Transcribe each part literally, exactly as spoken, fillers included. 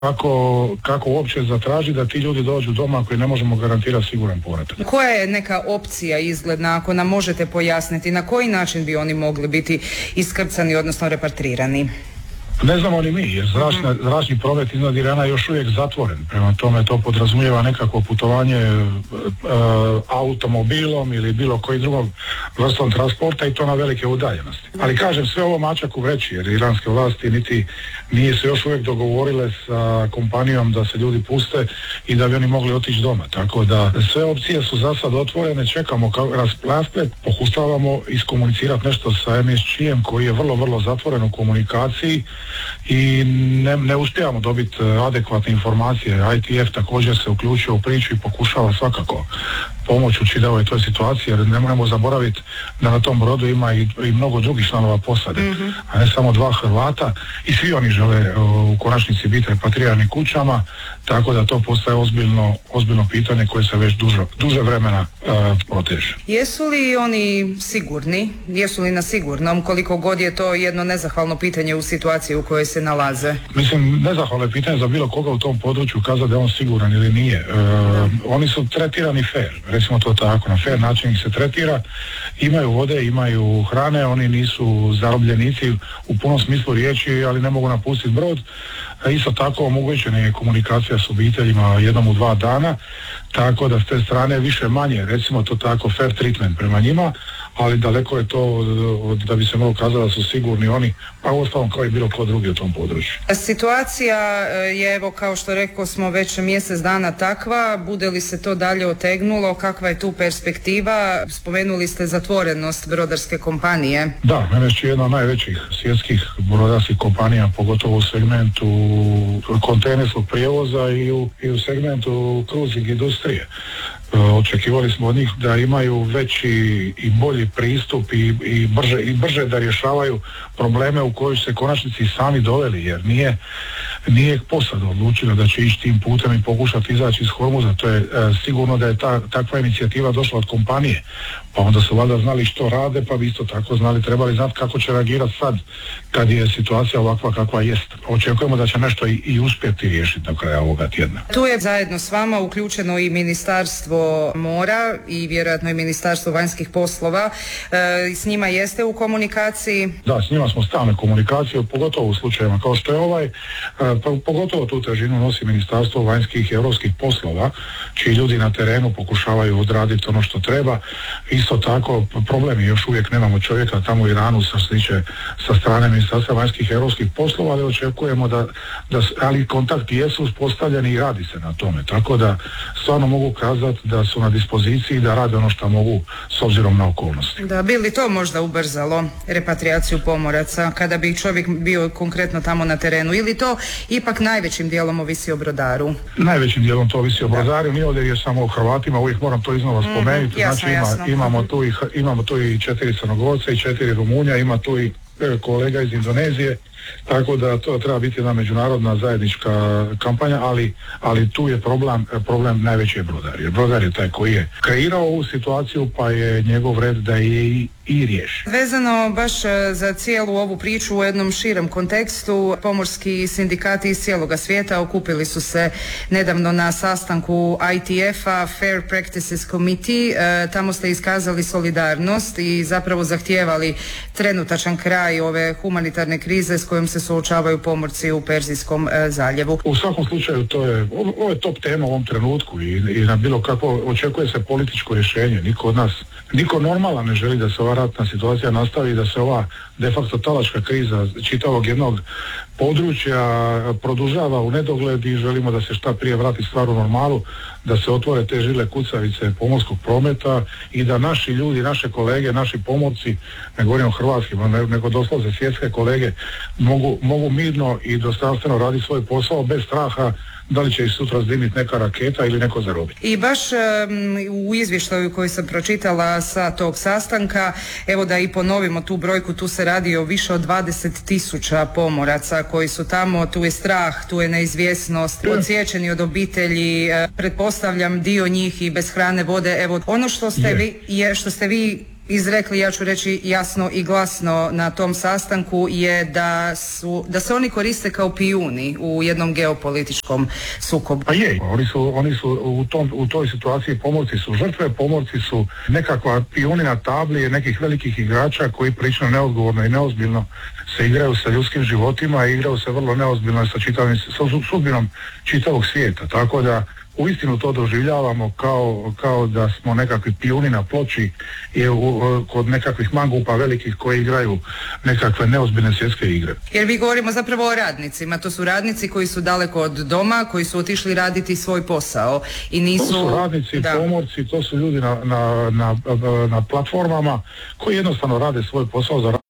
kako, kako uopće zatraži da ti ljudi dođu doma koji ne možemo garantirati siguran povratak. Koja je neka opcija izgledna, ako nam možete pojasniti, na koji način bi oni mogli biti iskrcani, odnosno repatrirani? Ne znamo ni mi, jer zračna, zračni promet iznad Irana je još uvijek zatvoren. Prema tome to podrazumijeva nekako putovanje e, automobilom ili bilo koji drugom vrstom transporta i to na velike udaljenosti. Ali kažem, sve ovo mačak u vreći, jer iranske vlasti niti nije se još uvijek dogovorile sa kompanijom da se ljudi puste i da bi oni mogli otići doma. Tako da sve opcije su za sad otvorene, čekamo kao rasplet, pokušavamo iskomunicirati nešto sa em es čem koji je vrlo, vrlo zatvoren u komunikaciji i ne, ne uspijamo dobiti adekvatne informacije. I T F također se uključio u priču i pokušava svakako pomoći u čitavoj toj situaciji, jer ne moramo zaboraviti da na tom brodu ima i, i mnogo drugih članova posade, mm-hmm. a ne samo dva Hrvata i svi oni žele u konačnici biti repatrirani kućama, tako da to postaje ozbiljno, ozbiljno pitanje koje se već duže, duže vremena uh, proteže. Jesu li oni sigurni? Jesu li na sigurnom? Koliko god je to jedno nezahvalno pitanje u situaciji u kojoj se nalaze? Mislim, nezahvalno je pitanje za bilo koga u tom području kazati da je on siguran ili nije. Uh, oni su tretirani fair, recimo to tako, na fair način ih se tretira, imaju vode, imaju hrane, oni nisu zarobljenici u punom smislu riječi, ali ne mogu napustiti brod. Isto tako omogućena je komunikacija s obiteljima jednom u dva dana, tako da s te strane više manje, recimo to tako, fair treatment prema njima, ali daleko je to da bi se moglo kazati da su sigurni oni, pa uostalom kao i bilo ko drugi u tom području. Situacija je, evo, kao što rekao smo, već mjesec dana takva. Bude li se to dalje otegnulo? Kakva je tu perspektiva? Spomenuli ste zatvorenost brodarske kompanije. Da, em es čem je jedna od najvećih svjetskih brodarskih kompanija, pogotovo u segmentu kontejnerskog prijevoza i u, i u segmentu cruising industrije. Očekivali smo od njih da imaju veći i bolji pristup i, i, brže, i brže da rješavaju probleme u koji se konačnici sami doveli, jer nije, nije posada odlučila da će ići tim putem i pokušati izaći iz Hormuza. To je e, sigurno da je ta, takva inicijativa došla od kompanije, pa onda su valjda znali što rade, pa bi isto tako znali, trebali znati kako će reagirati sad kad je situacija ovakva kakva jest. Očekujemo da će nešto i, i uspjeti riješiti na kraju ovoga tjedna. Tu je zajedno s vama uključeno i Ministarstvo mora i vjerojatno i Ministarstvo vanjskih poslova. E, s njima jeste u komunikaciji? Da, s njima smo stalne komunikacije, pogotovo u slučajevima kao što je ovaj, e, pogotovo tu težinu nosi Ministarstvo vanjskih i europskih poslova, čiji ljudi na terenu pokušavaju odraditi ono što treba. Isto tako, problem je, još uvijek nemamo čovjeka tamo u Iranu sa, sliče, sa strane Ministarstva vanjskih i europskih poslova, ali očekujemo da, da ali kontakti jesu uspostavljeni i radi se na tome, tako da stvarno mogu kazati da su na dispoziciji da rade ono što mogu s obzirom na okolnosti. Da, bi li to možda ubrzalo repatriaciju pomoraca kada bi čovjek bio konkretno tamo na terenu, ili to ipak najvećim dijelom ovisi o brodaru? Najvećim dijelom to ovisi o brodaru, nije ovdje je samo o Hrvatima, uvijek moram to iznova spomenuti, mm, jasno, znači ima, jasno. Imamo, tu i, imamo tu i četiri Crnogorca i četiri Rumunja, ima tu i kolega iz Indonezije, tako da to treba biti jedna međunarodna zajednička kampanja, ali, ali tu je problem, problem najveći je brodar, jer brodar je taj koji je kreirao ovu situaciju, pa je njegov red da je i, i riješi. Vezano baš za cijelu ovu priču u jednom širem kontekstu, pomorski sindikati iz cijeloga svijeta okupili su se nedavno na sastanku I T F-a, Fair Practices Committee. E, tamo ste iskazali solidarnost i zapravo zahtijevali trenutačan kraj ove humanitarne krize s kojom se suočavaju pomorci u Perzijskom e, zaljevu. U svakom slučaju to je, ovo je top tema u ovom trenutku i, i na bilo kako očekuje se političko rješenje. Niko od nas, niko normalan ne želi da se ova ratna situacija nastavi, da se ova de facto talačka kriza čitavog jednog područja produžava u nedogled i želimo da se šta prije vrati stvar u normalu, da se otvore te žile kucavice pomorskog prometa i da naši ljudi, naše kolege, naši pomorci, ne govorim o hrvatskima, nego doslovce svjetske kolege, mogu, mogu mirno i dostojanstveno raditi svoj posao bez straha da li će ih sutra zdimiti neka raketa ili neko zarobiti. I baš um, u izvještaju koji sam pročitala sa tog sastanka, evo da i ponovimo tu brojku, tu se radi o više od dvadeset tisuća pomoraca koji su tamo, tu je strah, tu je neizvjesnost, odsječeni od obitelji, pretpostavljam dio njih i bez hrane, vode. Evo, ono što ste je. vi, je što ste vi izrekli, ja ću reći jasno i glasno na tom sastanku, je da su, da se oni koriste kao pijuni u jednom geopolitičkom sukobu. Pa je, oni su, oni su u, tom, u toj situaciji pomorci su žrtve, pomorci su nekakva pijuni na tabli nekih velikih igrača koji prilično neodgovorno i neozbiljno se igraju sa ljudskim životima i igraju se vrlo neozbiljno sa, čitavim, sa sudbinom čitavog svijeta. Tako da uistinu to doživljavamo kao, kao da smo nekakvi pijuni na ploči i u, kod nekakvih mangupa velikih koji igraju nekakve neozbiljne svjetske igre. Jer mi govorimo zapravo o radnicima, to su radnici koji su daleko od doma, koji su otišli raditi svoj posao i nisu... To su radnici, da. Pomorci, to su ljudi na, na, na, na platformama koji jednostavno rade svoj posao za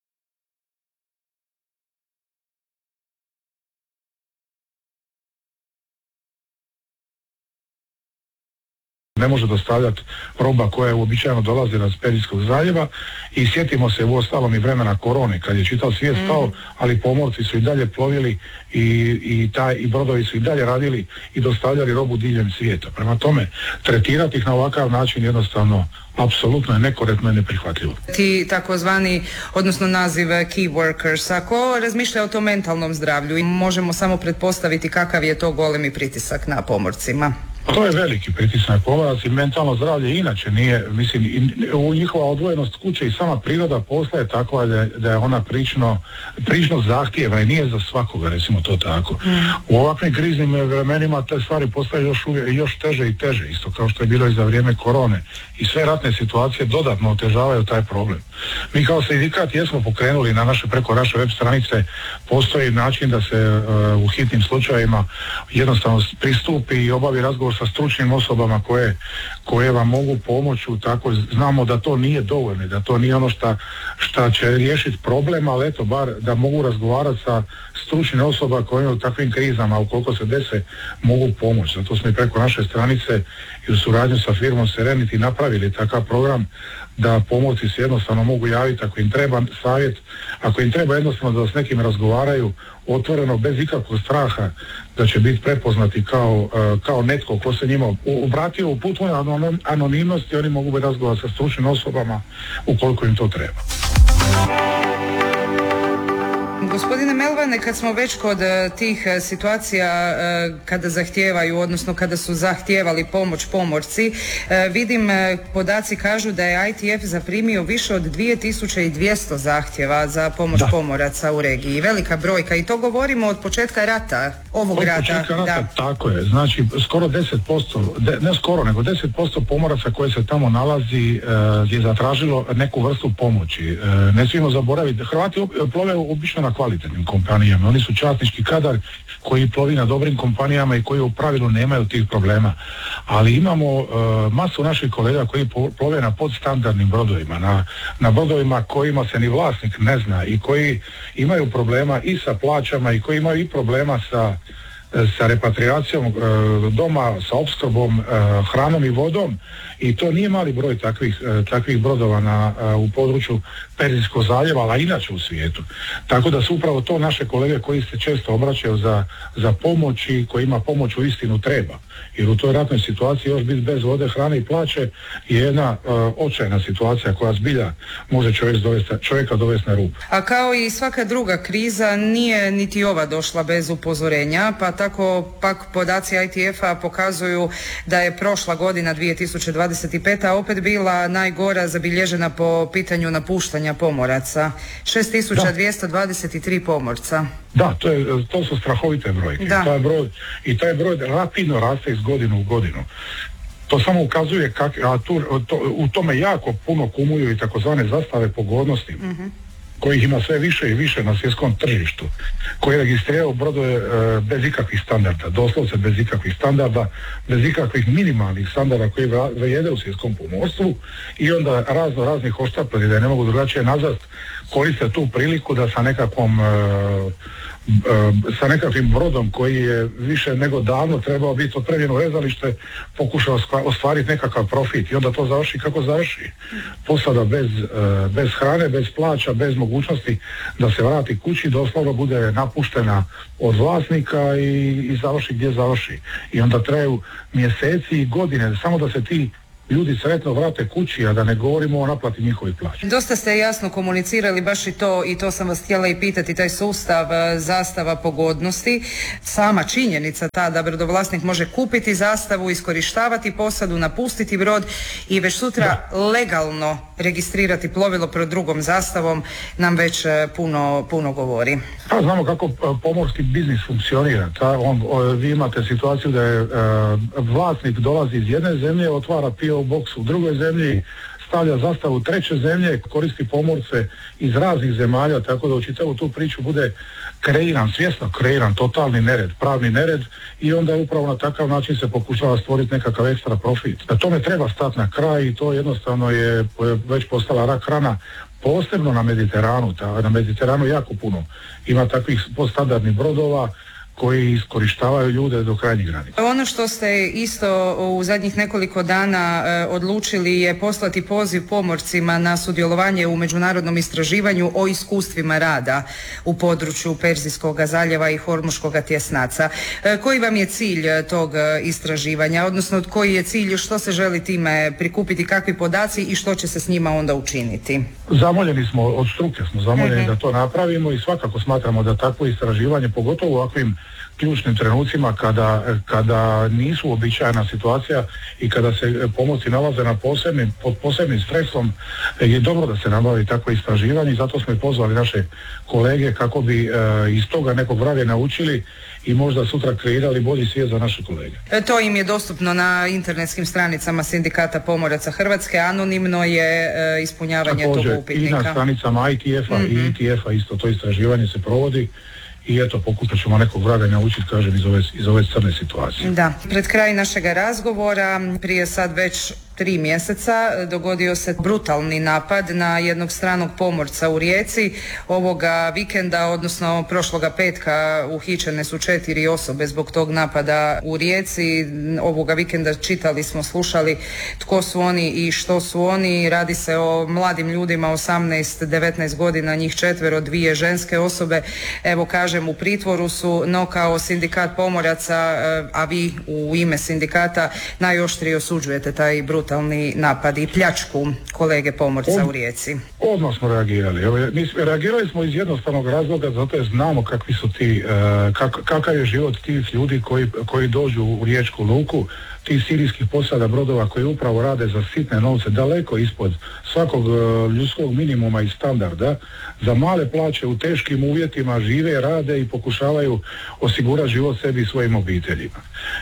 ne može dostavljati roba koja je uobičajeno dolazila iz Perzijskog zaljeva i sjetimo se u ostalom i vremena korone kad je čitav svijet stao, mm. ali pomorci su i dalje plovili i, i, taj, i brodovi su i dalje radili i dostavljali robu diljem svijeta. Prema tome, tretirati ih na ovakav način jednostavno apsolutno je nekorektno i neprihvatljivo. Ti takozvani, odnosno naziv key workers, ako razmišlja o tom mentalnom zdravlju, možemo samo pretpostaviti kakav je to golemi pritisak na pomorcima. To je veliki pritisak pomorac i mentalno zdravlje inače nije, mislim, u njihova odvojenost kuće i sama priroda posla je takva da, da je ona prično, prično zahtjeva i nije za svakoga, recimo to tako. Mm. U ovakvim kriznim vremenima te stvari postaju još, još teže i teže, isto kao što je bilo i za vrijeme korone. I sve ratne situacije dodatno otežavaju taj problem. Mi kao sindikat jesmo pokrenuli na naše, preko naše web stranice, postoji način da se uh, u hitnim slučajevima jednostavno pristupi i obavi razgovor sa stručnim osobama koje, koje vam mogu pomoći. Tako znamo da to nije dovoljno, da to nije ono šta, šta će riješiti problem, ali eto bar da mogu razgovarati sa stručnim osobama koje u takvim krizama, ukoliko se dese, mogu pomoći. Zato smo i preko naše stranice i u suradnju sa firmom Serenity napravili takav program da pomorci se jednostavno mogu javiti ako im treba savjet, ako im treba jednostavno da s nekim razgovaraju otvoreno, bez ikakvog straha da će biti prepoznati kao, kao netko ko se njima obratio u potpunoj anonimnosti, oni mogu biti razgovarati sa stručnim osobama ukoliko im to treba. Gospodine Melvane, kad smo već kod tih situacija kada zahtijevaju, odnosno kada su zahtijevali pomoć pomorci, vidim podaci kažu da je I T F zaprimio više od dvije tisuće dvjesto zahtjeva za pomoć da. pomoraca u regiji. Velika brojka i to govorimo od početka rata, ovog od rata. Početka rata, da. Tako je. Znači, skoro deset posto, de, ne skoro, nego deset posto pomoraca koje se tamo nalazi uh, je zatražilo neku vrstu pomoći. Uh, ne smijemo zaboraviti, Hrvati plove obično na kvalitetnim kompanijama. Oni su časnički kadar koji plovi na dobrim kompanijama i koji u pravilu nemaju tih problema. Ali imamo uh, masu naših kolega koji plove na podstandardnim brodovima, na, na brodovima kojima se ni vlasnik ne zna i koji imaju problema i sa plaćama i koji imaju i problema sa sa repatriacijom doma, sa opskrbom hranom i vodom i to nije mali broj takvih, takvih brodova na, u području Perzijskog zaljeva, ali inače u svijetu. Tako da su upravo to naše kolege koji se često obraćaju za, za pomoć i koji ima pomoć u istinu treba. Jer u toj ratnoj situaciji još biti bez vode, hrane i plaće je jedna uh, očajna situacija koja zbilja može čovjek dovesti, čovjeka dovesti na rub. A kao i svaka druga kriza nije niti ova došla bez upozorenja, pa tako pak podaci I T F-a pokazuju da je prošla godina dvije tisuće dvadeset peta opet bila najgora zabilježena po pitanju napuštanja pomoraca. šest tisuća dvjesto dvadeset tri pomorca. Da, to, je, to su strahovite brojke. Da. Taj broj, i taj broj rapidno raste iz godinu u godinu. To samo ukazuje kak, a tu, to, u tome jako puno kumuju i takozvane zastave pogodnosti. Mm-hmm. Kojih ima sve više i više na svjetskom tržištu, koji registriraju brodove e, bez ikakvih standarda, doslovce bez ikakvih standarda, bez ikakvih minimalnih standarda koji vrijede u svjetskom pomorstvu i onda razno raznih hoštapleri, da ne mogu drugačije nazvati, koriste tu priliku da sa nekakvom e, sa nekakvim brodom koji je više nego davno trebao biti otpremljen u rezalište, pokušao ostvariti nekakav profit i onda to završi kako završi. Posada bez, bez hrane, bez plaća, bez mogućnosti da se vrati kući, doslovno bude napuštena od vlasnika i, i završi gdje završi. I onda traju mjeseci i godine samo da se ti ljudi sretno vrate kući, a da ne govorimo o naplati njihovih plaća. Dosta ste jasno komunicirali baš i to, i to sam vas htjela i pitati, taj sustav zastava pogodnosti. Sama činjenica ta da brodovlasnik može kupiti zastavu, iskorištavati posadu, napustiti brod i već sutra da. legalno registrirati plovilo pod drugom zastavom nam već puno, puno govori. Pa znamo kako pomorski biznis funkcionira. Ta, on, vi imate situaciju da je uh, vlasnik dolazi iz jedne zemlje, otvara P O box u drugoj zemlji, stavlja zastavu treće zemlje, koristi pomorce iz raznih zemalja, tako da u čitavu tu priču bude kreiran, svjesno kreiran totalni nered, pravni nered, i onda upravo na takav način se pokušava stvoriti nekakav ekstra profit. Da tome treba stati na kraj i to jednostavno je već postala rak rana, posebno na Mediteranu. Ta, na Mediteranu jako puno ima takvih podstandardnih brodova koji iskorištavaju ljude do krajnjih granica. Ono što ste isto u zadnjih nekoliko dana e, odlučili je poslati poziv pomorcima na sudjelovanje u međunarodnom istraživanju o iskustvima rada u području Perzijskog zaljeva i Hormuškog tjesnaca. E, koji vam je cilj tog istraživanja, odnosno koji je cilj, što se želi time prikupiti, kakvi podaci i što će se s njima onda učiniti? Zamoljeni smo, od struke smo zamoljeni uh-huh. da to napravimo i svakako smatramo da takvo istraživanje, pogotovo u ovakvim ključnim trenucima kada, kada nisu uobičajena situacija i kada se pomorci nalaze na posebnim, pod posebnim stresom, je dobro da se nabavi takvo istraživanje i zato smo i pozvali naše kolege kako bi e, iz toga nekog vrage naučili i možda sutra kreirali bolji svijet za naše kolege. E, to im je dostupno na internetskim stranicama Sindikata pomoraca Hrvatske, anonimno je e, ispunjavanje Također, tog upitnika. I na stranicama I T F-a mm-hmm. i I T F-a isto to istraživanje se provodi. I eto, pokušat ćemo nekog vraga naučiti, kažem, iz ove, iz ove crne situacije. Da, pred kraj našega razgovora, prije sad već tri mjeseca, dogodio se brutalni napad na jednog stranog pomorca u Rijeci. Ovoga vikenda, odnosno prošloga petka, uhićene su četiri osobe zbog tog napada u Rijeci. Ovoga vikenda čitali smo, slušali tko su oni i što su oni. Radi se o mladim ljudima, osamnaest devetnaest godina, njih četvero, dvije ženske osobe. Evo, kažem, u pritvoru su, no kao sindikat pomoraca, a vi u ime sindikata najoštrije osuđujete taj brutalni napad i pljačku kolege pomorca Od, u Rijeci. Odmah smo reagirali. Evo, mi reagirali smo iz jednostavnog razloga, zato je znamo kakvi su ti, uh, kak, kakav je život tih ljudi koji, koji dođu u riječku luku, tih sirijskih posada brodova koji upravo rade za sitne novce, daleko ispod svakog uh, ljudskog minimuma i standarda, za male plaće u teškim uvjetima žive, rade i pokušavaju osigurati život sebi i svojim obiteljima.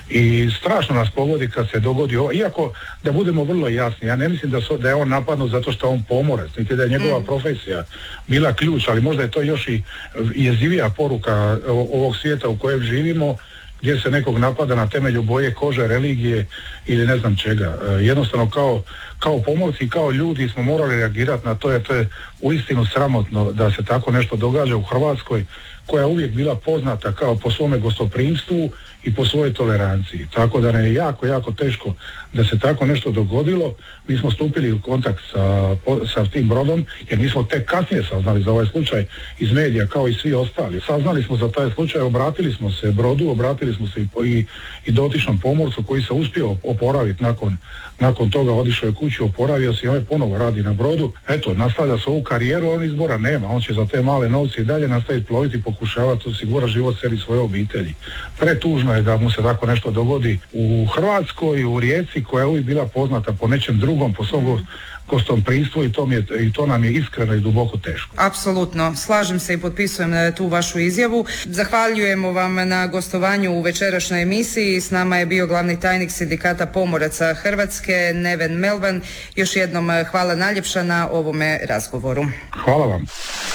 I strašno nas pogodi kad se dogodi ovo, iako da budemo vrlo jasni, ja ne mislim da, so, da je on napadnut zato što je on pomorac, niti da je njegova profesija bila ključ, ali možda je to još i jezivija poruka ovog svijeta u kojem živimo, gdje se nekog napada na temelju boje kože, religije ili ne znam čega. Jednostavno kao, kao pomorci i kao ljudi smo morali reagirati na to, jer to je uistinu sramotno da se tako nešto događa u Hrvatskoj, koja je uvijek bila poznata kao po svome gostoprimstvu i po svojoj toleranciji. Tako da nam je jako, jako teško da se tako nešto dogodilo. Mi smo stupili u kontakt sa, sa tim brodom, jer mi smo tek kasnije saznali za ovaj slučaj iz medija, kao i svi ostali. Saznali smo za taj slučaj, obratili smo se brodu, obratili smo se i, i, i dotičnom pomorcu koji se uspio oporaviti nakon, nakon toga, otišao je kući, oporavio se i ovaj ponovo radi na brodu. Eto, nastavlja se ovu karijeru, on izbora nema, on će za te male novce i dalje nastaviti ploviti i pokušavati osigurati život sebi i svoje obitelji. Pretužno je da mu se tako nešto dogodi u Hrvatskoj, u Rijeci, koja je uvijek bila poznata po nečem drugom, po svom gostoprimstvu, i to, mi je, i to nam je iskreno i duboko teško. Apsolutno, slažem se i potpisujem tu vašu izjavu. Zahvaljujemo vam na gostovanju u večerašnjoj emisiji. S nama je bio glavni tajnik Sindikata pomoraca Hrvatske, Neven Melvan. Još jednom hvala najljepša na ovome razgovoru. Hvala vam.